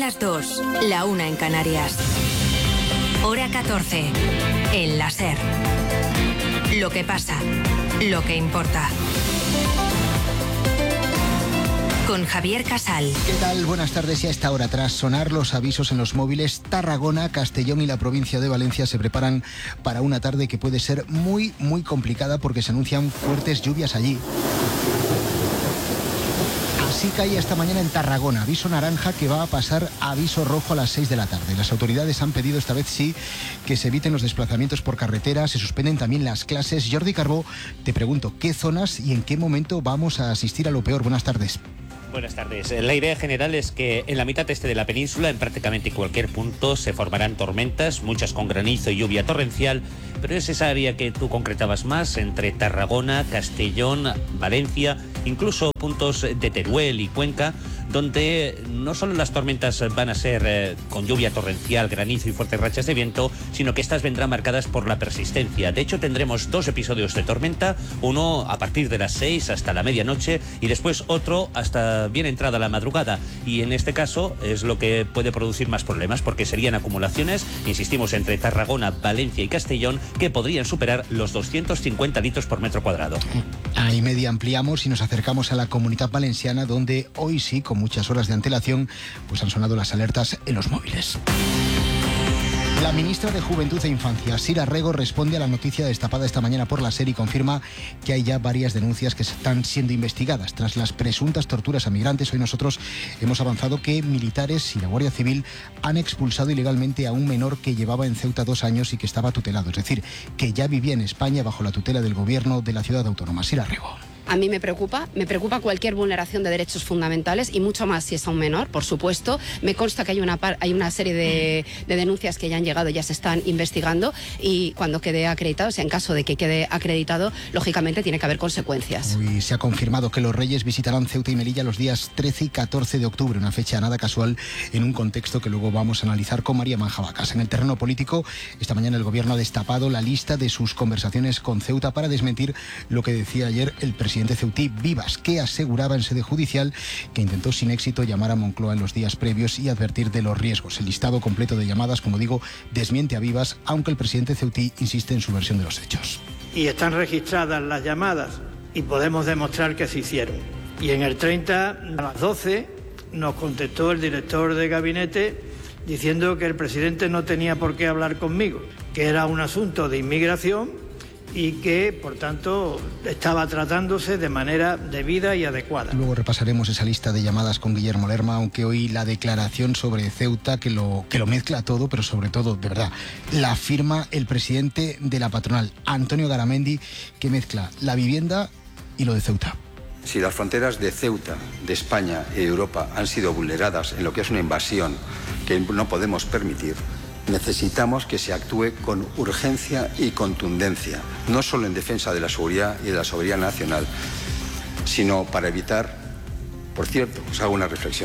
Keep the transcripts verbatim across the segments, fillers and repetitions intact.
las dos, la una en Canarias. Hora catorce, en la SER. Lo que pasa, lo que importa. Con Javier Casal. ¿Qué tal? Buenas tardes. Y a esta hora, tras sonar los avisos en los móviles, Tarragona, Castellón y la provincia de Valencia se preparan para una tarde que puede ser muy, muy complicada porque se anuncian fuertes lluvias allí. Así cae esta mañana en Tarragona, aviso naranja que va a pasar a aviso rojo a las seis de la tarde. Las autoridades han pedido esta vez sí que se eviten los desplazamientos por carretera, se suspenden también las clases. Jordi Carbó, te pregunto, ¿qué zonas y en qué momento vamos a asistir a lo peor? Buenas tardes. Buenas tardes. La idea general es que en la mitad este de la península, en prácticamente cualquier punto, se formarán tormentas, muchas con granizo y lluvia torrencial, pero es esa área que tú concretabas más, entre Tarragona, Castellón, Valencia, incluso puntos de Teruel y Cuenca, donde no solo las tormentas van a ser eh, con lluvia torrencial, granizo y fuertes rachas de viento, sino que estas vendrán marcadas por la persistencia. De hecho, tendremos dos episodios de tormenta, uno a partir de las seis hasta la medianoche y después otro hasta bien entrada la madrugada. Y en este caso es lo que puede producir más problemas, porque serían acumulaciones, insistimos, entre Tarragona, Valencia y Castellón, que podrían superar los doscientos cincuenta litros por metro cuadrado. Ahí media ampliamos y nos acercamos a la Comunidad Valenciana, donde hoy sí, con muchas horas de antelación, pues han sonado las alertas en los móviles. La ministra de Juventud e Infancia, Sira Rego, responde a la noticia destapada esta mañana por la SER y confirma que hay ya varias denuncias que están siendo investigadas. Tras las presuntas torturas a migrantes, hoy nosotros hemos avanzado que militares y la Guardia Civil han expulsado ilegalmente a un menor que llevaba en Ceuta dos años y que estaba tutelado. Es decir, que ya vivía en España bajo la tutela del gobierno de la ciudad autónoma. Sira Rego. A mí me preocupa, me preocupa cualquier vulneración de derechos fundamentales y mucho más si es a un menor, por supuesto. Me consta que hay una, par, hay una serie de, de denuncias que ya han llegado, ya se están investigando y cuando quede acreditado, o sea, en caso de que quede acreditado, lógicamente tiene que haber consecuencias. Hoy se ha confirmado que los Reyes visitarán Ceuta y Melilla los días trece y catorce de octubre, una fecha nada casual en un contexto que luego vamos a analizar con María Manjabacas. En el terreno político, esta mañana el gobierno ha destapado la lista de sus conversaciones con Ceuta para desmentir lo que decía ayer el presidente presidente ceutí Vivas, que aseguraba en sede judicial que intentó sin éxito llamar a Moncloa en los días previos y advertir de los riesgos. El listado completo de llamadas, como digo, desmiente a Vivas, aunque el presidente ceutí insiste en su versión de los hechos. Y están registradas las llamadas y podemos demostrar que se hicieron. Y en el treinta, a las doce, nos contestó el director de gabinete diciendo que el presidente no tenía por qué hablar conmigo, que era un asunto de inmigración y que, por tanto, estaba tratándose de manera debida y adecuada. Luego repasaremos esa lista de llamadas con Guillermo Lerma, aunque hoy la declaración sobre Ceuta, que lo, que lo mezcla todo, pero sobre todo, de verdad, la firma el presidente de la patronal, Antonio Garamendi, que mezcla la vivienda y lo de Ceuta. Si las fronteras de Ceuta, de España y de Europa han sido vulneradas en lo que es una invasión que no podemos permitir, necesitamos que se actúe con urgencia y contundencia, no solo en defensa de la seguridad y de la soberanía nacional, sino para evitar, por cierto, os hago una reflexión,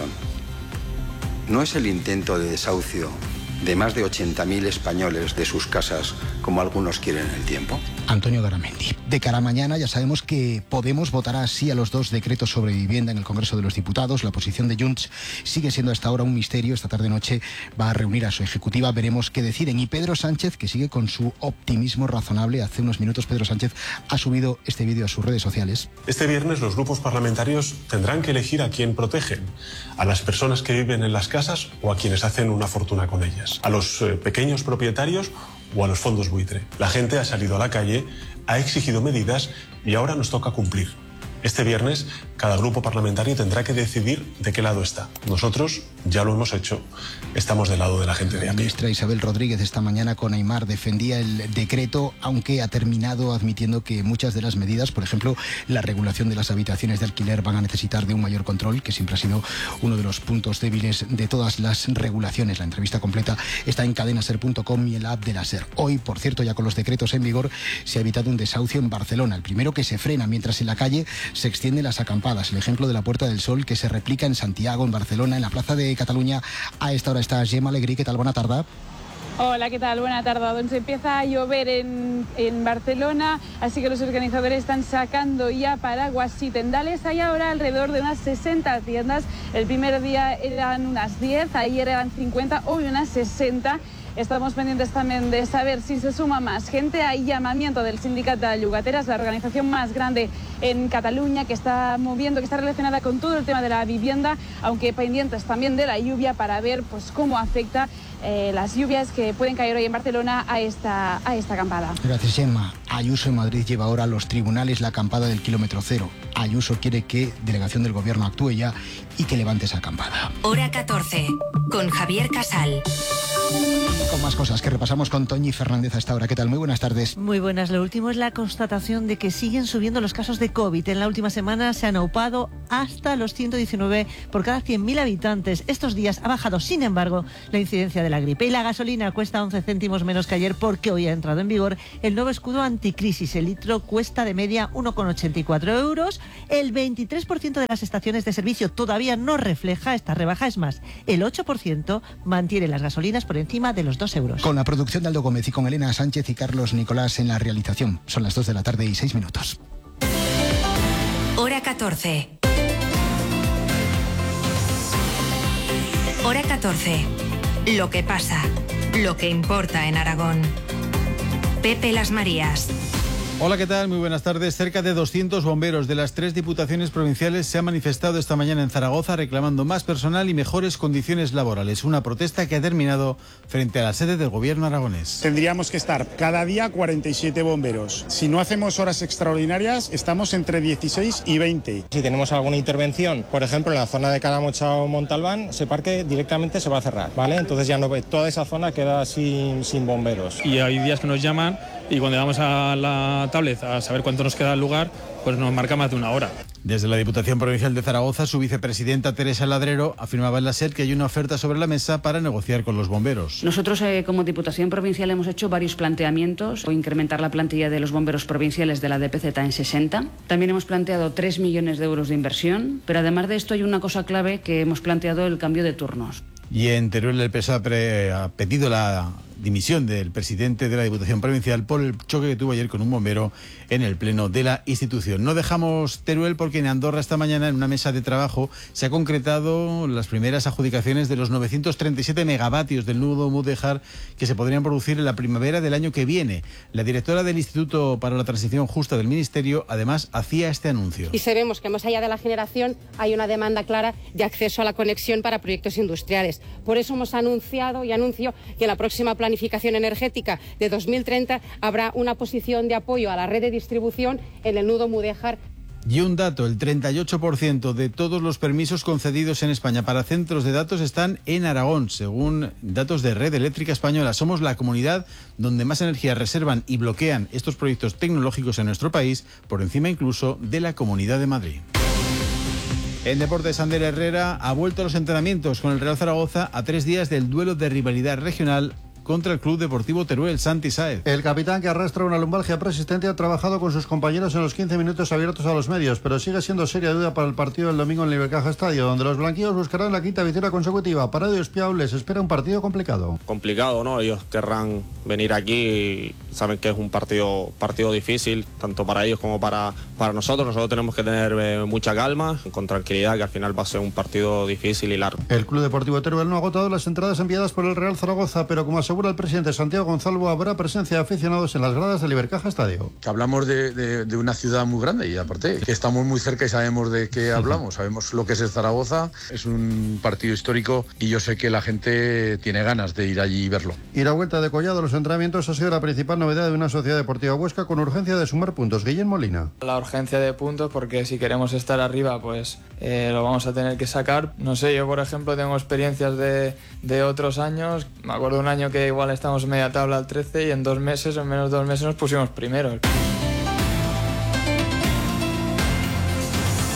no es el intento de desahucio de más de ochenta mil españoles de sus casas, como algunos quieren en el tiempo. Antonio Garamendi. De cara a mañana ya sabemos que Podemos votará sí a los dos decretos sobre vivienda en el Congreso de los Diputados. La posición de Junts sigue siendo hasta ahora un misterio. Esta tarde-noche va a reunir a su ejecutiva. Veremos qué deciden. Y Pedro Sánchez, que sigue con su optimismo razonable. Hace unos minutos Pedro Sánchez ha subido este vídeo a sus redes sociales. Este viernes los grupos parlamentarios tendrán que elegir a quién protegen. A las personas que viven en las casas o a quienes hacen una fortuna con ellas. A los eh, pequeños propietarios o a los fondos buitre. La gente ha salido a la calle, ha exigido medidas y ahora nos toca cumplir. Este viernes, cada grupo parlamentario tendrá que decidir de qué lado está. Nosotros ya lo hemos hecho. Estamos del lado de la gente de a pie. La ministra Isabel Rodríguez esta mañana con Aimar defendía el decreto, aunque ha terminado admitiendo que muchas de las medidas, por ejemplo, la regulación de las habitaciones de alquiler, van a necesitar de un mayor control, que siempre ha sido uno de los puntos débiles de todas las regulaciones. La entrevista completa está en cadena ser punto com y en la app de la SER. Hoy, por cierto, ya con los decretos en vigor, se ha evitado un desahucio en Barcelona. El primero que se frena, mientras en la calle se extienden las acampadas. El ejemplo de la Puerta del Sol, que se replica en Santiago, en Barcelona, en la Plaza de Cataluña. A esta hora está Gemma Alegrí. ¿Qué tal? Buena tarde. Hola, ¿qué tal? Buena tarde. Donde se empieza a llover en, en Barcelona, así que los organizadores están sacando ya paraguas y tendales. Hay ahora alrededor de unas sesenta tiendas. El primer día eran unas diez, ayer eran cincuenta, hoy unas sesenta. Estamos pendientes también de saber si se suma más gente. Hay llamamiento del Sindicat de Llogateres, la organización más grande en Cataluña, que está moviendo, que está relacionada con todo el tema de la vivienda, aunque pendientes también de la lluvia para ver pues cómo afecta eh, las lluvias que pueden caer hoy en Barcelona a esta, a esta acampada. Gracias, Gemma. Ayuso en Madrid lleva ahora a los tribunales la acampada del kilómetro cero. Ayuso quiere que delegación del gobierno actúe ya y que levante esa acampada. Hora catorce, con Javier Casal. Con más cosas que repasamos con Toñi Fernández a esta hora. ¿Qué tal? Muy buenas tardes. Muy buenas. Lo último es la constatación de que siguen subiendo los casos de COVID. En la última semana se han aupado hasta los ciento diecinueve por cada cien mil habitantes. Estos días ha bajado, sin embargo, la incidencia de la gripe. Y la gasolina cuesta once céntimos menos que ayer porque hoy ha entrado en vigor el nuevo escudo anticrisis. El litro cuesta de media uno con ochenta y cuatro euros. El veintitrés por ciento de las estaciones de servicio todavía no refleja esta rebaja. Es más, el ocho por ciento mantiene las gasolinas por encima de los dos euros. Con la producción de Aldo Gómez y con Elena Sánchez y Carlos Nicolás en la realización. Son las dos de la tarde y seis minutos. Hora catorce. Hora catorce. Lo que pasa, lo que importa en Aragón. Pepe Las Marías. Hola, ¿qué tal? Muy buenas tardes. Cerca de doscientos bomberos de las tres diputaciones provinciales se han manifestado esta mañana en Zaragoza reclamando más personal y mejores condiciones laborales. Una protesta que ha terminado frente a la sede del gobierno aragonés. Tendríamos que estar cada día cuarenta y siete bomberos. Si no hacemos horas extraordinarias, estamos entre dieciséis y veinte. Si tenemos alguna intervención, por ejemplo, en la zona de Calamocha o Montalbán, ese parque directamente se va a cerrar, ¿vale? Entonces ya no toda esa zona queda sin, sin bomberos. Y hay días que nos llaman y cuando vamos a la tablet a saber cuánto nos queda el lugar, pues nos marca más de una hora. Desde la Diputación Provincial de Zaragoza, su vicepresidenta Teresa Ladrero afirmaba en la SER que hay una oferta sobre la mesa para negociar con los bomberos. Nosotros, eh, como Diputación Provincial, hemos hecho varios planteamientos o incrementar la plantilla de los bomberos provinciales de la D P Z en sesenta. También hemos planteado tres millones de euros de inversión, pero además de esto hay una cosa clave que hemos planteado: el cambio de turnos. Y en Teruel el P S O E ha pedido la dimisión del presidente de la Diputación Provincial por el choque que tuvo ayer con un bombero en el pleno de la institución. No dejamos Teruel porque en Andorra esta mañana en una mesa de trabajo se ha concretado las primeras adjudicaciones de los novecientos treinta y siete megavatios del nudo Mudéjar que se podrían producir en la primavera del año que viene. La directora del Instituto para la Transición Justa del Ministerio además hacía este anuncio. Y sabemos que más allá de la generación hay una demanda clara de acceso a la conexión para proyectos industriales. Por eso hemos anunciado y anuncio que en la próxima planificación energética de dos mil treinta habrá una posición de apoyo a la red de distribución en el nudo Mudéjar. Y un dato, el treinta y ocho por ciento de todos los permisos concedidos en España para centros de datos están en Aragón, según datos de Red Eléctrica Española. Somos la comunidad donde más energía reservan y bloquean estos proyectos tecnológicos en nuestro país, por encima incluso de la Comunidad de Madrid. En deportes, Ander Herrera ha vuelto a los entrenamientos con el Real Zaragoza a tres días del duelo de rivalidad regional contra el Club Deportivo Teruel. Santi Sáez. El capitán, que arrastra una lumbalgia persistente, ha trabajado con sus compañeros en los quince minutos abiertos a los medios, pero sigue siendo seria duda para el partido del domingo en el Ibercaja Estadio, donde los blanquillos buscarán la quinta victoria consecutiva. Para Dios Piau les espera un partido complicado. Complicado, ¿no? Ellos querrán venir aquí y saben que es un partido, partido difícil, tanto para ellos como para, para nosotros. Nosotros tenemos que tener eh, mucha calma, con tranquilidad, que al final va a ser un partido difícil y largo. El Club Deportivo Teruel no ha agotado las entradas enviadas por el Real Zaragoza, pero como asegura el presidente Santiago Gonzalo, habrá presencia de aficionados en las gradas del Ibercaja Estadio. Hablamos de, de, de una ciudad muy grande y aparte que estamos muy cerca y sabemos de qué hablamos, sabemos lo que es el Zaragoza, es un partido histórico y yo sé que la gente tiene ganas de ir allí y verlo. Y la vuelta de Collado a los entrenamientos ha sido la principal novedad de una sociedad deportiva huesca con urgencia de sumar puntos. Guillén Molina. La urgencia de puntos, porque si queremos estar arriba pues eh, lo vamos a tener que sacar. No sé, yo por ejemplo tengo experiencias de, de otros años, me acuerdo un año que igual estamos media tabla al trece y en dos meses, en menos de dos meses nos pusimos primeros.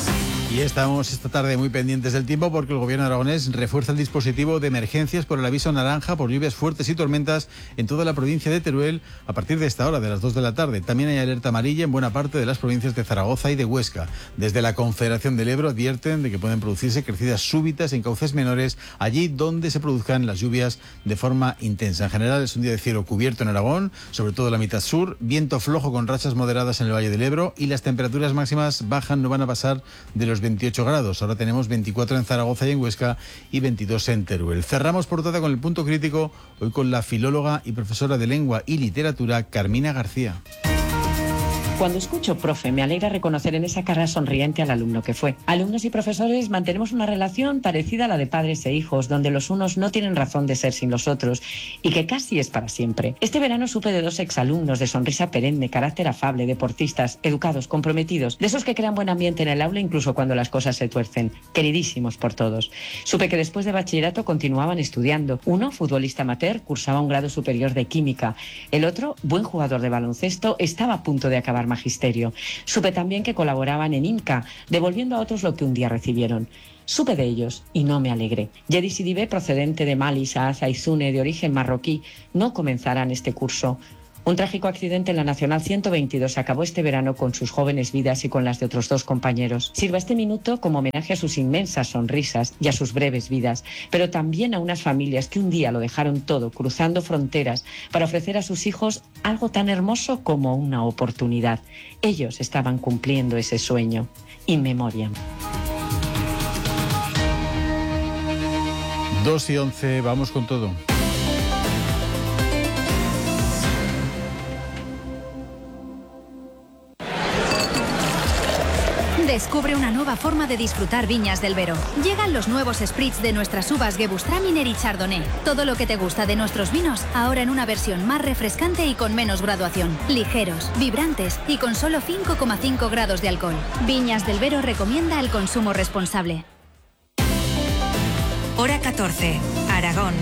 Y estamos esta tarde muy pendientes del tiempo porque el gobierno aragonés refuerza el dispositivo de emergencias por el aviso naranja por lluvias fuertes y tormentas en toda la provincia de Teruel a partir de esta hora, de las dos de la tarde. También hay alerta amarilla en buena parte de las provincias de Zaragoza y de Huesca. Desde la Confederación del Ebro advierten de que pueden producirse crecidas súbitas en cauces menores allí donde se produzcan las lluvias de forma intensa. En general es un día de cielo cubierto en Aragón, sobre todo en la mitad sur, viento flojo con rachas moderadas en el Valle del Ebro y las temperaturas máximas bajan, no van a pasar de los veintiocho grados. Ahora tenemos veinticuatro en Zaragoza y en Huesca y veintidós en Teruel. Cerramos portada con el punto crítico, hoy con la filóloga y profesora de lengua y literatura Carmina García. Cuando escucho profe, me alegra reconocer en esa cara sonriente al alumno que fue. Alumnos y profesores mantenemos una relación parecida a la de padres e hijos, donde los unos no tienen razón de ser sin los otros y que casi es para siempre. Este verano supe de dos exalumnos de sonrisa perenne, carácter afable, deportistas, educados, comprometidos, de esos que crean buen ambiente en el aula incluso cuando las cosas se tuercen, queridísimos por todos. Supe que después de bachillerato continuaban estudiando. Uno, futbolista amateur, cursaba un grado superior de química. El otro, buen jugador de baloncesto, estaba a punto de acabar magisterio. Supe también que colaboraban en INCA, devolviendo a otros lo que un día recibieron. Supe de ellos y no me alegré. Yedi Sidibé, procedente de Mali, Saaz Aizune, de origen marroquí, no comenzarán este curso. Un trágico accidente en la Nacional ciento veintidós acabó este verano con sus jóvenes vidas y con las de otros dos compañeros. Sirva este minuto como homenaje a sus inmensas sonrisas y a sus breves vidas, pero también a unas familias que un día lo dejaron todo, cruzando fronteras, para ofrecer a sus hijos algo tan hermoso como una oportunidad. Ellos estaban cumpliendo ese sueño. In memoriam. dos y once, vamos con todo. Descubre una nueva forma de disfrutar Viñas del Vero. Llegan los nuevos spritz de nuestras uvas Gewürztraminer y Chardonnay. Todo lo que te gusta de nuestros vinos, ahora en una versión más refrescante y con menos graduación. Ligeros, vibrantes y con solo cinco coma cinco grados de alcohol. Viñas del Vero recomienda el consumo responsable. Hora catorce, Aragón.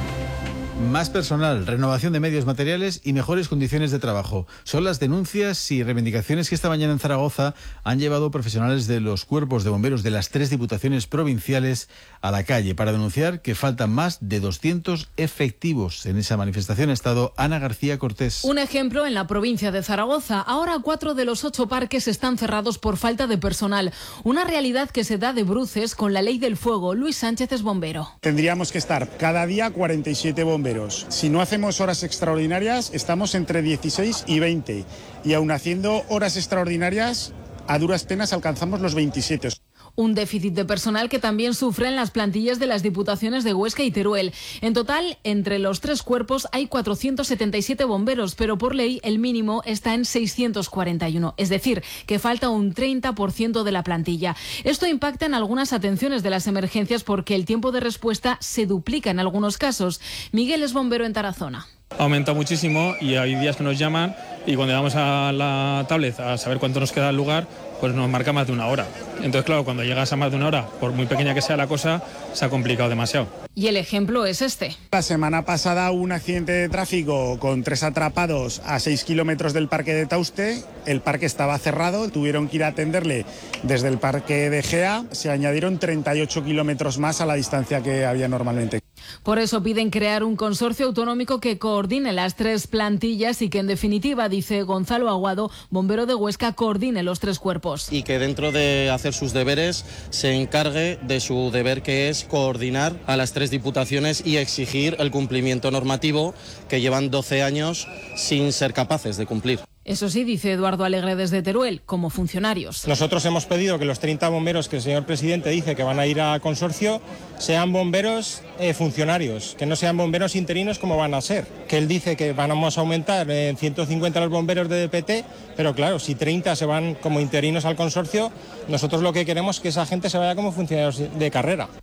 Más personal, renovación de medios materiales y mejores condiciones de trabajo. Son las denuncias y reivindicaciones que esta mañana en Zaragoza han llevado profesionales de los cuerpos de bomberos de las tres diputaciones provinciales a la calle para denunciar que faltan más de doscientos efectivos. En esa manifestación ha estado Ana García Cortés. Un ejemplo en la provincia de Zaragoza. Ahora cuatro de los ocho parques están cerrados por falta de personal. Una realidad que se da de bruces con la ley del fuego. Luis Sánchez es bombero. Tendríamos que estar cada día cuarenta y siete bomberos. Si no hacemos horas extraordinarias, estamos entre dieciséis y veinte. Y aun haciendo horas extraordinarias, a duras penas alcanzamos los veintisiete. Un déficit de personal que también sufren las plantillas de las diputaciones de Huesca y Teruel. En total, entre los tres cuerpos hay cuatrocientos setenta y siete bomberos, pero por ley el mínimo está en seiscientos cuarenta y uno. Es decir, que falta un treinta por ciento de la plantilla. Esto impacta en algunas atenciones de las emergencias porque el tiempo de respuesta se duplica en algunos casos. Miguel es bombero en Tarazona. Aumenta muchísimo y hay días que nos llaman y cuando llegamos a la tablet a saber cuánto nos queda el lugar, pues nos marca más de una hora. Entonces, claro, cuando llegas a más de una hora, por muy pequeña que sea la cosa, se ha complicado demasiado. Y el ejemplo es este. La semana pasada hubo un accidente de tráfico con tres atrapados a seis kilómetros del parque de Tauste. El parque estaba cerrado, tuvieron que ir a atenderle desde el parque de Gea. Se añadieron treinta y ocho kilómetros más a la distancia que había normalmente. Por eso piden crear un consorcio autonómico que coordine las tres plantillas y que, en definitiva, dice Gonzalo Aguado, bombero de Huesca, coordine los tres cuerpos. Y que dentro de hacer sus deberes se encargue de su deber, que es coordinar a las tres diputaciones y exigir el cumplimiento normativo que llevan doce años sin ser capaces de cumplir. Eso sí, dice Eduardo Alegre desde Teruel, como funcionarios. Nosotros hemos pedido que los treinta bomberos que el señor presidente dice que van a ir a consorcio sean bomberos eh, funcionarios, que no sean bomberos interinos como van a ser. Que él dice que vamos a aumentar en ciento cincuenta los bomberos de D P T, pero claro, si treinta se van como interinos al consorcio, nosotros lo que queremos es que esa gente se vaya como funcionarios de carrera.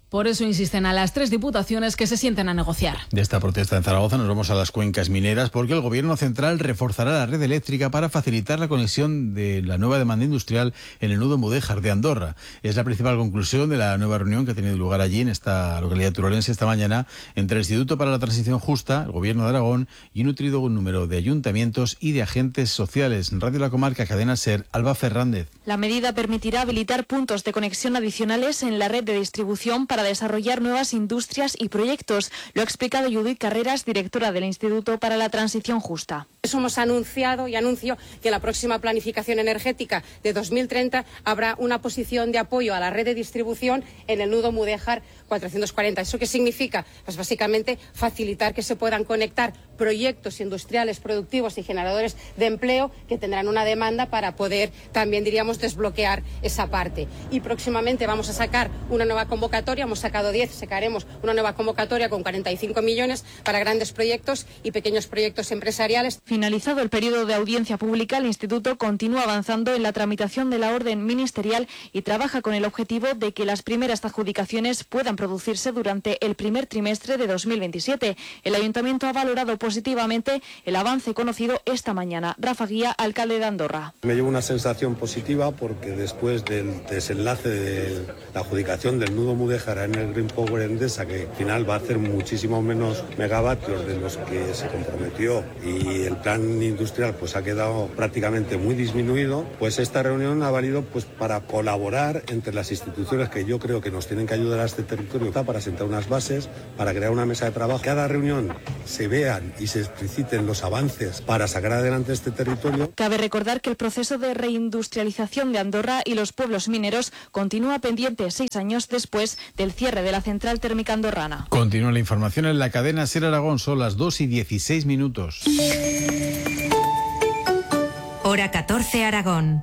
Por eso insisten a las tres diputaciones que se sienten a negociar. De esta protesta en Zaragoza nos vamos a las cuencas mineras porque el Gobierno central reforzará la red eléctrica para facilitar la conexión de la nueva demanda industrial en el nudo Mudéjar de Andorra. Es la principal conclusión de la nueva reunión que ha tenido lugar allí en esta localidad turolense esta mañana entre el Instituto para la Transición Justa, el Gobierno de Aragón y un nutrido número de ayuntamientos y de agentes sociales. Radio La Comarca, Cadena SER, Alba Fernández. La medida permitirá habilitar puntos de conexión adicionales en la red de distribución para desarrollar nuevas industrias y proyectos. Lo ha explicado Judith Carreras, directora del Instituto para la Transición Justa. Eso hemos anunciado y anuncio que en la próxima planificación energética de dos mil treinta habrá una posición de apoyo a la red de distribución en el nudo Mudéjar cuatrocientos cuarenta. ¿Eso qué significa? Pues básicamente facilitar que se puedan conectar proyectos industriales, productivos y generadores de empleo que tendrán una demanda para poder también, diríamos, desbloquear esa parte. Y próximamente vamos a sacar una nueva convocatoria, hemos sacado diez, sacaremos una nueva convocatoria con cuarenta y cinco millones para grandes proyectos y pequeños proyectos empresariales. Finalizado el periodo de audiencia pública, el Instituto continúa avanzando en la tramitación de la orden ministerial y trabaja con el objetivo de que las primeras adjudicaciones puedan producirse durante el primer trimestre de dos mil veintisiete. El Ayuntamiento ha valorado positivamente el avance conocido esta mañana. Rafa Guía, alcalde de Andorra. Me llevo una sensación positiva porque después del desenlace de la adjudicación del nudo Mudéjar en el Green Power Endesa, que al final va a hacer muchísimo menos megavatios de los que se comprometió, y el plan industrial pues ha quedado prácticamente muy disminuido, pues esta reunión ha valido pues para colaborar entre las instituciones que yo creo que nos tienen que ayudar a este territorio para sentar unas bases, para crear una mesa de trabajo. Cada reunión se vean y se expliciten los avances para sacar adelante este territorio. Cabe recordar que el proceso de reindustrialización de Andorra y los pueblos mineros continúa pendiente seis años después del cierre de la central térmica andorrana. Continúa la información en la cadena SER Aragón, son las dos y dieciséis minutos. Hora catorce, Aragón.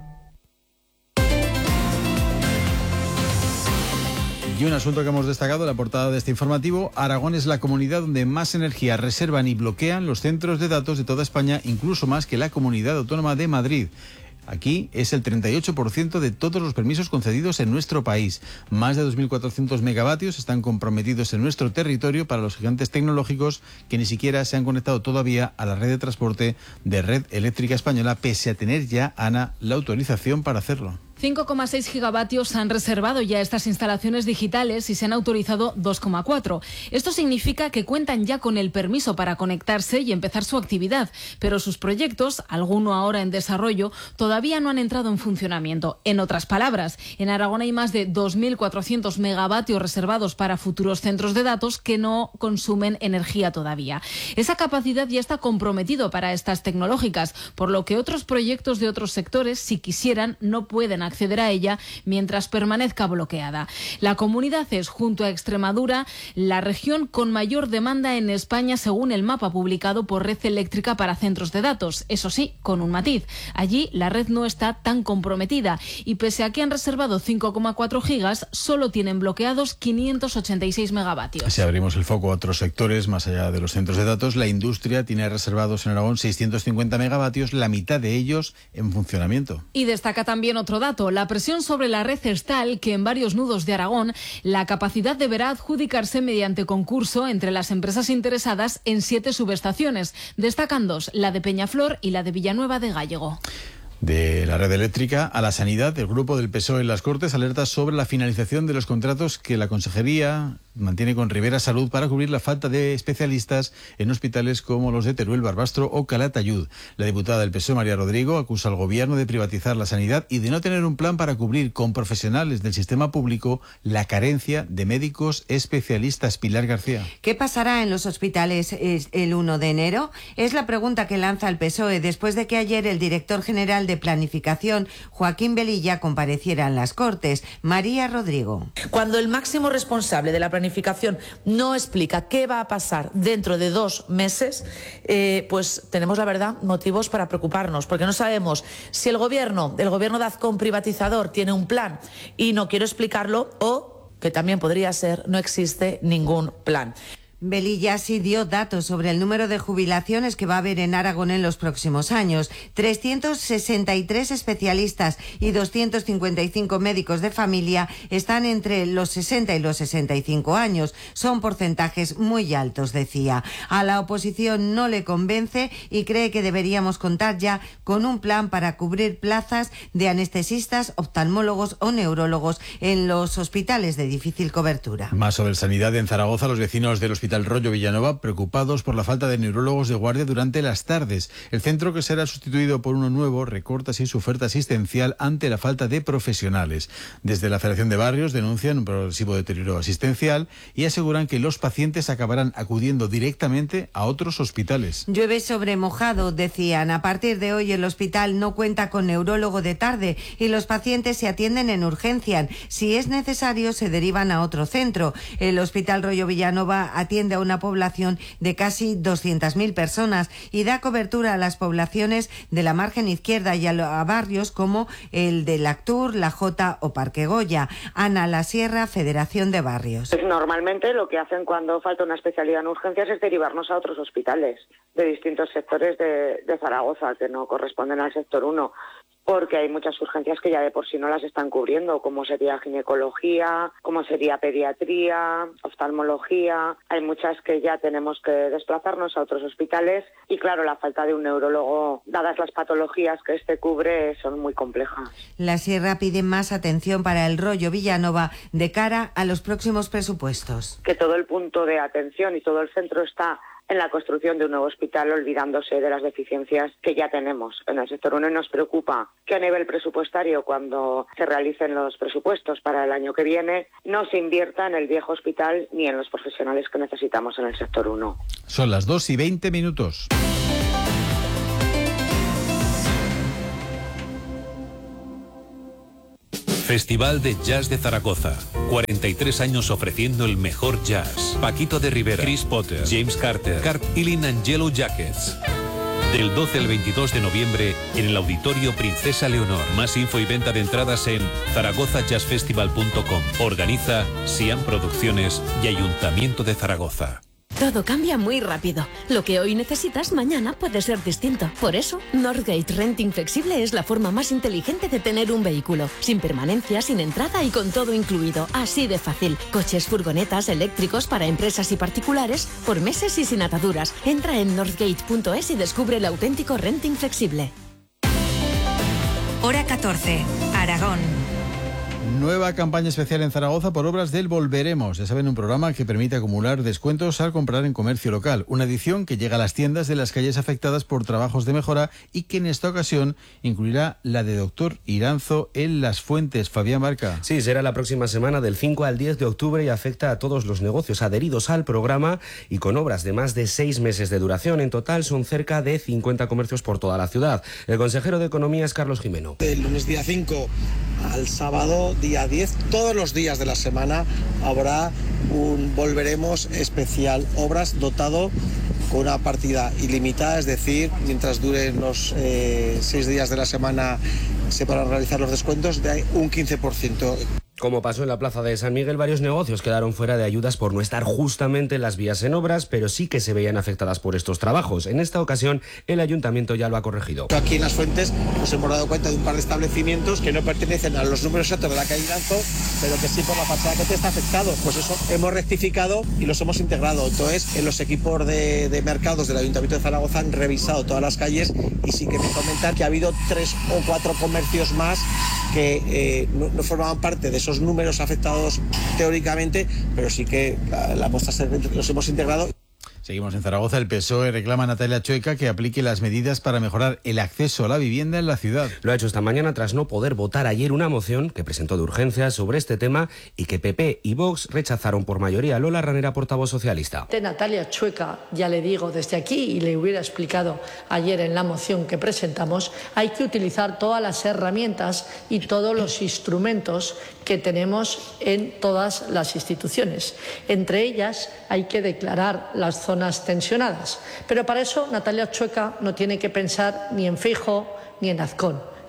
Y un asunto que hemos destacado en la portada de este informativo: Aragón es la comunidad donde más energía reservan y bloquean los centros de datos de toda España, incluso más que la Comunidad Autónoma de Madrid. Aquí es el treinta y ocho por ciento de todos los permisos concedidos en nuestro país. Más de dos mil cuatrocientos megavatios están comprometidos en nuestro territorio para los gigantes tecnológicos que ni siquiera se han conectado todavía a la red de transporte de Red Eléctrica Española, pese a tener ya, Ana, la autorización para hacerlo. cinco coma seis gigavatios han reservado ya estas instalaciones digitales y se han autorizado dos coma cuatro. Esto significa que cuentan ya con el permiso para conectarse y empezar su actividad, pero sus proyectos, alguno ahora en desarrollo, todavía no han entrado en funcionamiento. En otras palabras, en Aragón hay más de dos mil cuatrocientos megavatios reservados para futuros centros de datos que no consumen energía todavía. Esa capacidad ya está comprometido para estas tecnológicas, por lo que otros proyectos de otros sectores, si quisieran, no pueden acceder a ella mientras permanezca bloqueada. La comunidad es, junto a Extremadura, la región con mayor demanda en España según el mapa publicado por Red Eléctrica para centros de datos. Eso sí, con un matiz. Allí la red no está tan comprometida y pese a que han reservado cinco coma cuatro gigas, solo tienen bloqueados quinientos ochenta y seis megavatios. Si abrimos el foco a otros sectores, más allá de los centros de datos, la industria tiene reservados en Aragón seiscientos cincuenta megavatios, la mitad de ellos en funcionamiento. Y destaca también otro dato. La presión sobre la red es tal que en varios nudos de Aragón la capacidad deberá adjudicarse mediante concurso entre las empresas interesadas en siete subestaciones. Destacan dos, la de Peñaflor y la de Villanueva de Gállego. De la red eléctrica a la sanidad, el grupo del P S O E en las Cortes alerta sobre la finalización de los contratos que la Consejería mantiene con Rivera Salud para cubrir la falta de especialistas en hospitales como los de Teruel, Barbastro o Calatayud. La diputada del P S O E, María Rodrigo, acusa al Gobierno de privatizar la sanidad y de no tener un plan para cubrir con profesionales del sistema público la carencia de médicos especialistas. Pilar García. ¿Qué pasará en los hospitales el uno de enero? Es la pregunta que lanza el P S O E después de que ayer el director general de Planificación, Joaquín Velilla, compareciera en las Cortes. María Rodrigo. Cuando el máximo responsable de la planificación no explica qué va a pasar dentro de dos meses, eh, pues tenemos, la verdad, motivos para preocuparnos, porque no sabemos si el gobierno, el gobierno de Azcón privatizador, tiene un plan y no quiero explicarlo, o, que también podría ser, no existe ningún plan. Velilla sí dio datos sobre el número de jubilaciones que va a haber en Aragón en los próximos años. trescientos sesenta y tres especialistas y doscientos cincuenta y cinco médicos de familia están entre los sesenta y los sesenta y cinco años. Son porcentajes muy altos, decía. A la oposición no le convence y cree que deberíamos contar ya con un plan para cubrir plazas de anestesistas, oftalmólogos o neurólogos en los hospitales de difícil cobertura. Más sobre sanidad en Zaragoza. Los vecinos del Hospital Rollo Villanova preocupados por la falta de neurólogos de guardia durante las tardes. El centro, que será sustituido por uno nuevo, recorta así su oferta asistencial ante la falta de profesionales. Desde la Federación de Barrios denuncian un progresivo deterioro asistencial y aseguran que los pacientes acabarán acudiendo directamente a otros hospitales. Llueve sobre mojado, decían. A partir de hoy el hospital no cuenta con neurólogo de tarde y los pacientes se atienden en urgencia. Si es necesario, se derivan a otro centro. El Hospital Rollo Villanova atiende a una población de casi doscientas mil personas y da cobertura a las poblaciones de la margen izquierda y a, a barrios como el de Lactur, La Jota o Parque Goya. Ana La Sierra, Federación de Barrios. Pues normalmente lo que hacen cuando falta una especialidad en urgencias es derivarnos a otros hospitales de distintos sectores de, de Zaragoza que no corresponden al sector uno. Porque hay muchas urgencias que ya de por sí no las están cubriendo, como sería ginecología, como sería pediatría, oftalmología. Hay muchas que ya tenemos que desplazarnos a otros hospitales y claro, la falta de un neurólogo, dadas las patologías que este cubre, son muy complejas. La Sierra pide más atención para el Rollo Villanova de cara a los próximos presupuestos. Que todo el punto de atención y todo el centro está en la construcción de un nuevo hospital, olvidándose de las deficiencias que ya tenemos en el sector uno. Y nos preocupa que a nivel presupuestario, cuando se realicen los presupuestos para el año que viene, no se invierta en el viejo hospital ni en los profesionales que necesitamos en el sector uno. Son las dos y veinte minutos. Festival de Jazz de Zaragoza. cuarenta y tres años ofreciendo el mejor jazz. Paquito de Rivera, Chris Potter, James Carter, Cart Ilin and Yellow Jackets. Del doce al veintidós de noviembre en el Auditorio Princesa Leonor. Más info y venta de entradas en zaragoza jazz festival punto com. Organiza Siam Producciones y Ayuntamiento de Zaragoza. Todo cambia muy rápido. Lo que hoy necesitas, mañana puede ser distinto. Por eso, Northgate Renting Flexible es la forma más inteligente de tener un vehículo. Sin permanencia, sin entrada y con todo incluido. Así de fácil. Coches, furgonetas, eléctricos para empresas y particulares, por meses y sin ataduras. Entra en northgate punto es y descubre el auténtico renting flexible. Hora catorce, Aragón. Nueva campaña especial en Zaragoza por obras del Volveremos. Ya saben, un programa que permite acumular descuentos al comprar en comercio local. Una edición que llega a las tiendas de las calles afectadas por trabajos de mejora y que en esta ocasión incluirá la de Doctor Iranzo en Las Fuentes. Fabián Barca. Sí, será la próxima semana del cinco al diez de octubre y afecta a todos los negocios adheridos al programa y con obras de más de seis meses de duración. En total son cerca de cincuenta comercios por toda la ciudad. El consejero de Economía es Carlos Jimeno. El lunes día cinco al sábado día diez, todos los días de la semana habrá un Volveremos especial, obras dotado con una partida ilimitada, es decir, mientras duren los eh, seis días de la semana se podrán realizar los descuentos de un quince por ciento. Como pasó en la plaza de San Miguel, varios negocios quedaron fuera de ayudas por no estar justamente en las vías en obras, pero sí que se veían afectadas por estos trabajos. En esta ocasión, el ayuntamiento ya lo ha corregido. Aquí en Las Fuentes nos hemos dado cuenta de un par de establecimientos que no pertenecen a los números exactos de la calle Iranzo, pero que sí por la fachada que te está afectado. Pues eso hemos rectificado y los hemos integrado. Entonces, en los equipos de, de mercados del Ayuntamiento de Zaragoza han revisado todas las calles y sí que me comentan que ha habido tres o cuatro comercios más que eh, no, no formaban parte de esos números afectados teóricamente, pero sí que la, la muestra los hemos integrado. Seguimos en Zaragoza. El P S O E reclama a Natalia Chueca que aplique las medidas para mejorar el acceso a la vivienda en la ciudad. Lo ha hecho esta mañana tras no poder votar ayer una moción que presentó de urgencia sobre este tema y que P P y Vox rechazaron por mayoría. Lola Ranera, portavoz socialista. De Natalia Chueca, ya le digo desde aquí y le hubiera explicado ayer en la moción que presentamos, hay que utilizar todas las herramientas y todos los instrumentos que tenemos en todas las instituciones. Entre ellas hay que declarar las zonas tensionadas. Pero para eso Natalia Chueca no tiene que pensar ni en Feijóo ni en Azcón.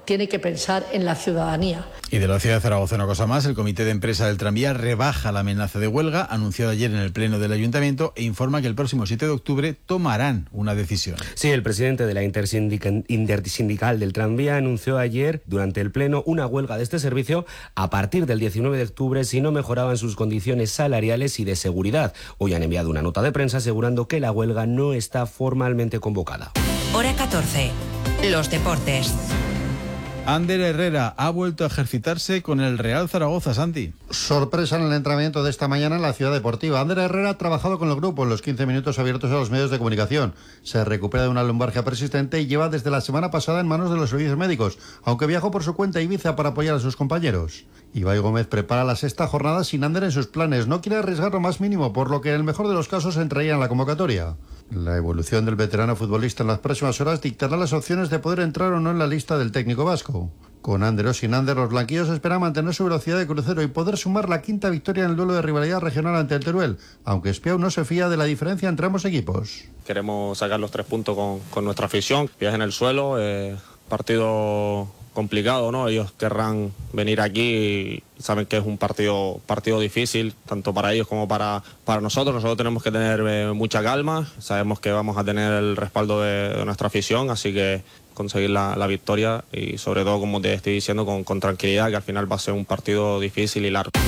tiene que pensar en la ciudadanía. Y de la ciudad de Zaragoza una cosa más, el comité de empresa del tranvía rebaja la amenaza de huelga anunciada ayer en el pleno del ayuntamiento e informa que el próximo siete de octubre tomarán una decisión. Sí, el presidente de la intersindical, intersindical del tranvía anunció ayer durante el pleno una huelga de este servicio a partir del diecinueve de octubre si no mejoraban sus condiciones salariales y de seguridad. Hoy han enviado una nota de prensa asegurando que la huelga no está formalmente convocada. Hora catorce. Los deportes. Ander Herrera ha vuelto a ejercitarse con el Real Zaragoza, Santi. Sorpresa en el entrenamiento de esta mañana en la Ciudad Deportiva. Ander Herrera ha trabajado con el grupo en los quince minutos abiertos a los medios de comunicación. Se recupera de una lumbalgia persistente y lleva desde la semana pasada en manos de los servicios médicos, aunque viajó por su cuenta a Ibiza para apoyar a sus compañeros. Ibai Gómez prepara la sexta jornada sin Ander en sus planes. No quiere arriesgar lo más mínimo, por lo que en el mejor de los casos entraría en la convocatoria. La evolución del veterano futbolista en las próximas horas dictará las opciones de poder entrar o no en la lista del técnico vasco. Con Ander o sin Ander, los blanquillos esperan mantener su velocidad de crucero y poder sumar la quinta victoria en el duelo de rivalidad regional ante el Teruel, aunque Espiau no se fía de la diferencia entre ambos equipos. Queremos sacar los tres puntos con, con nuestra afición, pies en el suelo, eh, partido complicado, ¿no? Ellos querrán venir aquí y saben que es un partido partido difícil, tanto para ellos como para, para nosotros. Nosotros tenemos que tener eh, mucha calma, sabemos que vamos a tener el respaldo de, de nuestra afición, así que conseguir la, la victoria y sobre todo, como te estoy diciendo, con, con tranquilidad, que al final va a ser un partido difícil y largo.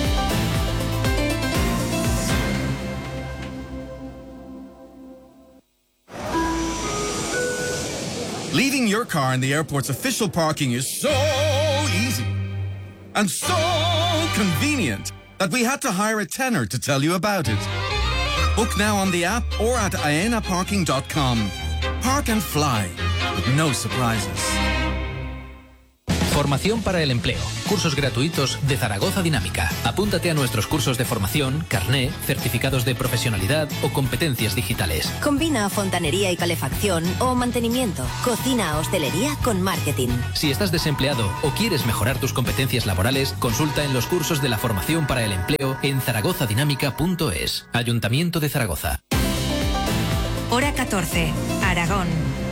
Leaving your car in the airport's official parking is so easy and so convenient that we had to hire a tenor to tell you about it. Book now on the app or at aena parking dot com. Park and fly with no surprises. Formación para el empleo. Cursos gratuitos de Zaragoza Dinámica. Apúntate a nuestros cursos de formación, carné, certificados de profesionalidad o competencias digitales. Combina fontanería y calefacción o mantenimiento, cocina, hostelería con marketing. Si estás desempleado o quieres mejorar tus competencias laborales, consulta en los cursos de la formación para el empleo en zaragoza dinámica punto es. Ayuntamiento de Zaragoza. Hora catorce. Aragón.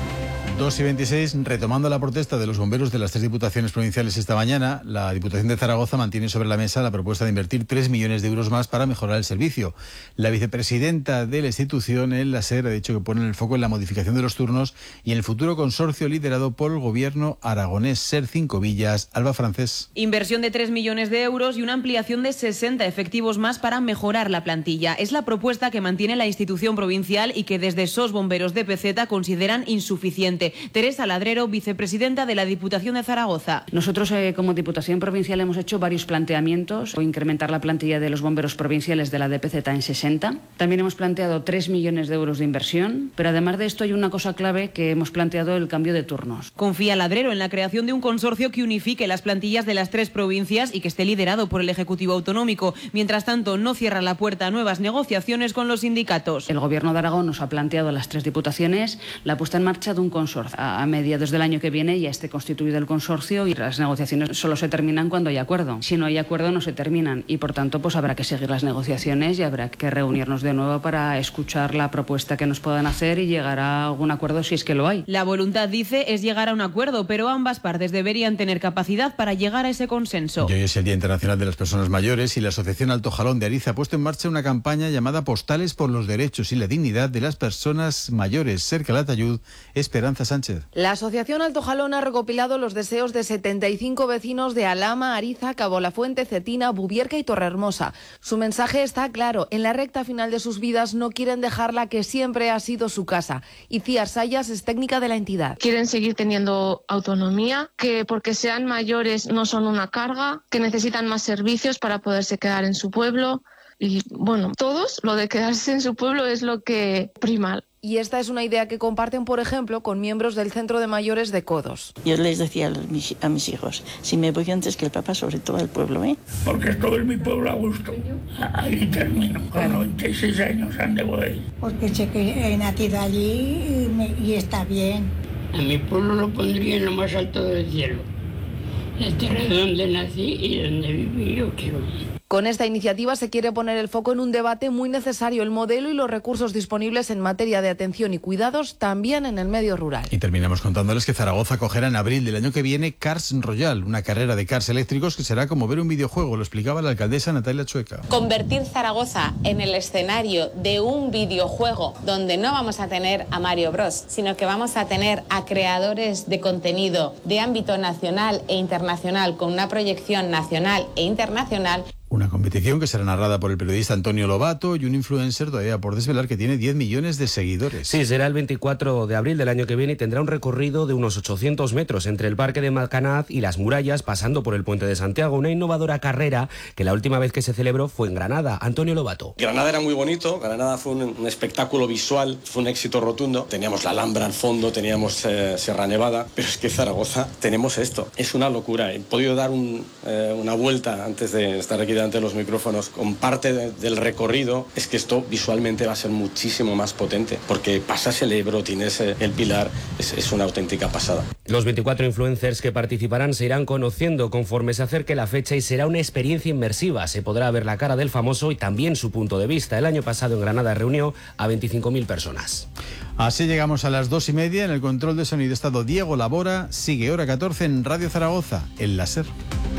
dos y veintiséis, retomando la protesta de los bomberos de las tres diputaciones provinciales esta mañana, la Diputación de Zaragoza mantiene sobre la mesa la propuesta de invertir tres millones de euros más para mejorar el servicio. La vicepresidenta de la institución, el LASER, ha dicho que ponen el foco en la modificación de los turnos y en el futuro consorcio liderado por el gobierno aragonés SER Cinco Villas. Alba Francés. Inversión de tres millones de euros y una ampliación de sesenta efectivos más para mejorar la plantilla. Es la propuesta que mantiene la institución provincial y que desde S O S Bomberos de Peceta consideran insuficiente. Teresa Ladrero, vicepresidenta de la Diputación de Zaragoza. Nosotros, eh, como Diputación Provincial, hemos hecho varios planteamientos. O incrementar la plantilla de los bomberos provinciales de la D P Z en sesenta. También hemos planteado tres millones de euros de inversión. Pero además de esto hay una cosa clave que hemos planteado: el cambio de turnos. Confía Ladrero en la creación de un consorcio que unifique las plantillas de las tres provincias y que esté liderado por el Ejecutivo Autonómico. Mientras tanto, no cierra la puerta a nuevas negociaciones con los sindicatos. El Gobierno de Aragón nos ha planteado a las tres diputaciones la puesta en marcha de un consorcio. A mediados del año que viene ya esté constituido el consorcio y las negociaciones solo se terminan cuando hay acuerdo. Si no hay acuerdo, no se terminan y, por tanto, pues habrá que seguir las negociaciones y habrá que reunirnos de nuevo para escuchar la propuesta que nos puedan hacer y llegar a algún acuerdo si es que lo hay. La voluntad, dice, es llegar a un acuerdo, pero ambas partes deberían tener capacidad para llegar a ese consenso. Y hoy es el Día Internacional de las Personas Mayores y la Asociación Alto Jalón de Ariza ha puesto en marcha una campaña llamada Postales por los Derechos y la Dignidad de las Personas Mayores. Cerca de Latayud, Esperanza Sánchez. La Asociación Alto Jalón ha recopilado los deseos de setenta y cinco vecinos de Alhama, Ariza, Cabo La Fuente, Cetina, Bubierca y Torrehermosa. Su mensaje está claro: en la recta final de sus vidas no quieren dejar la que siempre ha sido su casa. Iciar Sayas es técnica de la entidad. Quieren seguir teniendo autonomía, que porque sean mayores no son una carga, que necesitan más servicios para poderse quedar en su pueblo. Y bueno, todos, lo de quedarse en su pueblo es lo que prima. Y esta es una idea que comparten, por ejemplo, con miembros del Centro de Mayores de Codos. Yo les decía a mis, a mis hijos, si me voy antes que el papá, sobre todo al pueblo, ¿eh? Porque estoy en mi pueblo a gusto. Ahí termino. Con noventa y seis años, ¿dónde voy? Porque sé que he nacido allí y, me, y está bien. A mi pueblo lo pondría en lo más alto del cielo. La tierra donde nací y donde viví yo quiero. Con esta iniciativa se quiere poner el foco en un debate muy necesario, el modelo y los recursos disponibles en materia de atención y cuidados también en el medio rural. Y terminamos contándoles que Zaragoza acogerá en abril del año que viene Cars Royal, una carrera de cars eléctricos que será como ver un videojuego, lo explicaba la alcaldesa Natalia Chueca. Convertir Zaragoza en el escenario de un videojuego donde no vamos a tener a Mario Bros, sino que vamos a tener a creadores de contenido de ámbito nacional e internacional con una proyección nacional e internacional. Una competición que será narrada por el periodista Antonio Lobato y un influencer todavía por desvelar que tiene diez millones de seguidores. Sí, será el veinticuatro de abril del año que viene y tendrá un recorrido de unos ochocientos metros entre el Parque de Malcanaz y las murallas, pasando por el Puente de Santiago. Una innovadora carrera que la última vez que se celebró fue en Granada. Antonio Lobato. Granada era muy bonito, Granada fue un, un espectáculo visual, fue un éxito rotundo. Teníamos la Alhambra al fondo, teníamos eh, Sierra Nevada, pero es que Zaragoza tenemos esto. Es una locura. He podido dar un, eh, una vuelta antes de estar aquí delante de los micrófonos con parte de, del recorrido. Es que esto visualmente va a ser muchísimo más potente porque pasas el Ebro, tienes el Pilar, es, es una auténtica pasada. Los veinticuatro influencers que participarán se irán conociendo conforme se acerque la fecha y será una experiencia inmersiva. Se podrá ver la cara del famoso y también su punto de vista. El año pasado en Granada reunió a veinticinco mil personas. Así llegamos a las dos y media. En el control de sonido ha estado Diego Labora. Sigue hora catorce en Radio Zaragoza, el láser.